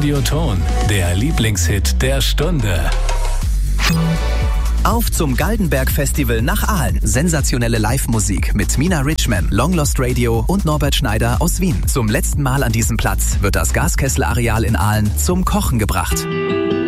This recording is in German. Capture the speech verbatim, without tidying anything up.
Radioton, der Lieblingshit der Stunde. Auf zum Galdenberg Festival nach Aalen. Sensationelle Live-Musik mit Mina Richman, Long Lost Radio und Norbert Schneider aus Wien. Zum letzten Mal an diesem Platz wird das Gaskessel-Areal in Aalen zum Kochen gebracht.